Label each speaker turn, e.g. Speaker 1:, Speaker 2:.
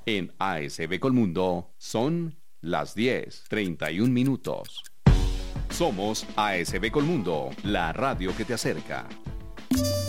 Speaker 1: En ASB Colmundo son las 10:31. Somos ASB Colmundo, la radio que te acerca.